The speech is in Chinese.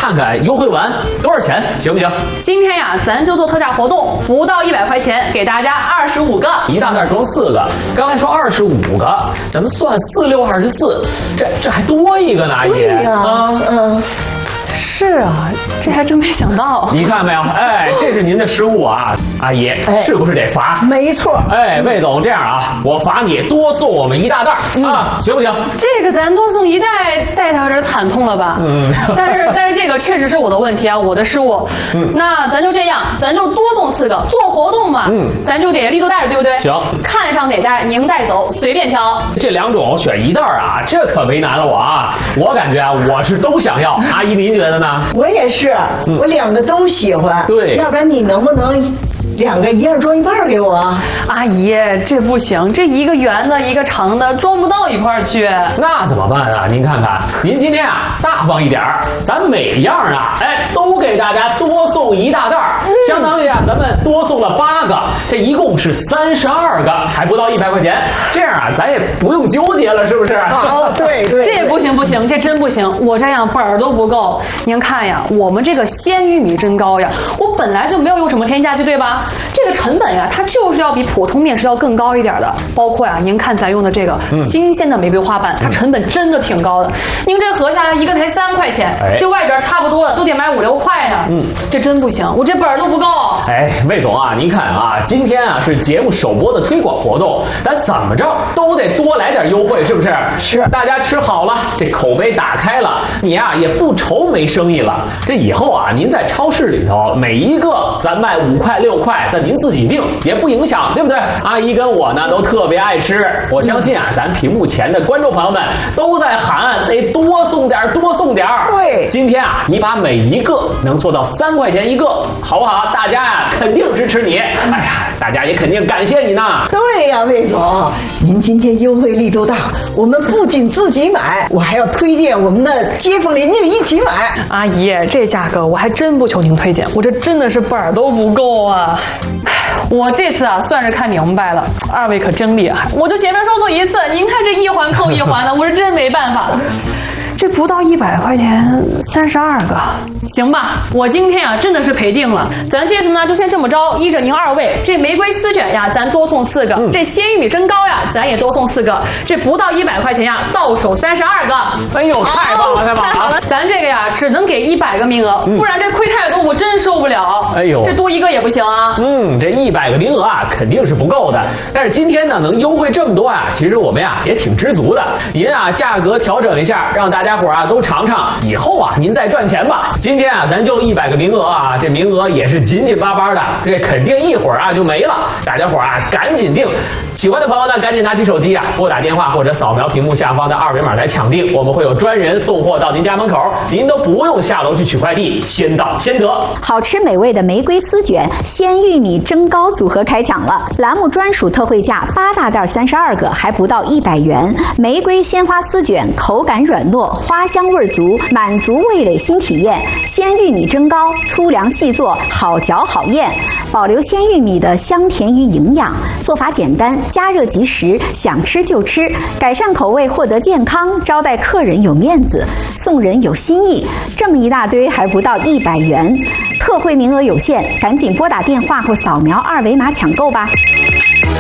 看看优惠完多少钱，行不行？ 今天呀，咱就做特价活动，不到100块钱，给大家25个， 一大袋装4个。刚才说25个，咱们算4、6、24，这还多一个呢，阿姨。 对呀，是啊，这还真没想到。 你看没有？哎，这是您的失误啊，阿姨，是不是得罚？ 没错。 哎，魏总，这样啊，我罚你多送我们一大袋啊，行不行？ 这个咱多送一袋，带他有点惨痛了吧？但是这个确实是我的问题啊，我的失误。那咱就这样，咱就多送4个，做活动嘛。咱就给力度袋，对不对？ 行， 看上哪袋您带走，随便挑。 这2种选一袋啊，这可为难了我啊！我感觉啊，我是都想要。阿姨，您觉得呢？ 我也是，我2个都喜欢。 对， 要不然你能不能2个一样装一半给我？ 阿姨，这不行，这一个圆的，一个长的，装不到一块儿去。 那怎么办啊？您看看，您今天啊大方一点儿，咱每样啊，哎，都给大家多送一大袋儿，相当于啊咱们多送了8个，这一共是32个，还不到100块钱。这样啊，咱也不用纠结了，是不是？ 对， 这不行，这真不行，我这样本儿都不够。您看呀，我们这个鲜玉米蒸糕呀，我本来就没有用什么添加剂，对吧？这个成本呀，它就是要比普通面食要更高一点的。包括呀，您看咱用的这个新鲜的玫瑰花瓣，它成本真的挺高的。您这合下来一个才3块钱，这外边差不多的都得买5、6块呢。这真不行，我这本儿都不够。 哎，魏总啊，您看啊，今天啊是节目首播的推广活动，咱怎么着都得多来点优惠，是不是？ 是， 大家吃好了，这口碑打开了，你啊也不愁没生意了。这以后啊，您在超市里头每一个咱卖5块、6块，那您自己定也不影响，对不对？阿姨跟我呢都特别爱吃，我相信啊，咱屏幕前的观众朋友们都在喊得多送点，多送点。 对， 今天啊，你把每一个能做到3块钱一个，好不好？大家呀肯定支持你，哎呀，大家也肯定感谢你呢。 对呀，魏总，您今天优惠力度大，我们不仅自己买，我还要推荐我们的街坊邻居一起买。 阿姨，这价格我还真不求您推荐，我这真的是本儿都不够啊。我这次啊算是看明白了，2位可真厉害，我就前面说错一次，您看这一环扣一环的，我是真没办法了。这不到100块钱，32个，行吧？我今天啊真的是赔定了。咱这次呢就先这么着，依着您2位，这玫瑰丝卷呀，咱多送4个；这鲜玉米蒸糕呀，咱也多送4个。这不到100块钱呀，到手32个。 哎呦，太棒了，太棒了！ 咱这个呀只能给100个名额，不然这亏太多，我真受不了。 哎呦， 这多1个也不行啊。 这100个名额啊肯定是不够的，但是今天呢能优惠这么多啊，其实我们呀也挺知足的。您啊价格调整一下，让大家伙啊都尝尝，以后啊您再赚钱吧。今天啊咱就100个名额啊，这名额也是紧紧巴巴的，这肯定一会儿啊就没了。大家伙啊赶紧订，喜欢的朋友呢赶紧拿起手机啊拨打电话或者扫描屏幕下方的2维码来抢订，我们会有专人送货到您家门口，您都不用下楼去取快递，先到先得。 好吃美味的玫瑰丝卷、鲜玉米蒸糕组合开抢了，栏目专属特惠价8大袋32个，还不到100元。玫瑰鲜花丝卷口感软糯，花香味足，满足味蕾新体验。鲜玉米蒸糕粗粮细做，好嚼好咽，保留鲜玉米的香甜与营养。做法简单，加热即食，想吃就吃，改善口味，获得健康，招待客人有面子，送人有新意。这么一大堆还不到100元，特惠名额有限，赶紧拨打电话或扫描2维码抢购吧。